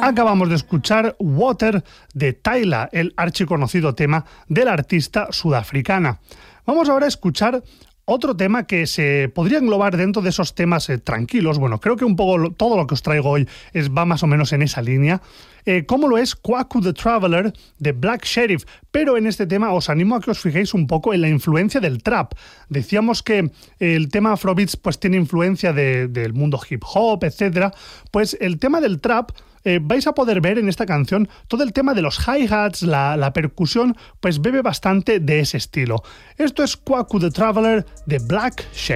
Acabamos de escuchar Water de Tyla, el archiconocido tema de la artista sudafricana. Vamos ahora a escuchar otro tema que se podría englobar dentro de esos temas tranquilos. Bueno, creo que un poco todo lo que os traigo hoy va más o menos en esa línea. Como lo es Kwaku the Traveler de Black Sherif. Pero en este tema os animo a que os fijéis un poco en la influencia del trap. Decíamos que el tema Afrobeats pues tiene influencia del mundo hip hop, etc. Pues el tema del trap vais a poder ver en esta canción todo el tema de los hi-hats, la percusión, pues bebe bastante de ese estilo. Esto es Kwaku the Traveler de Black Sherif.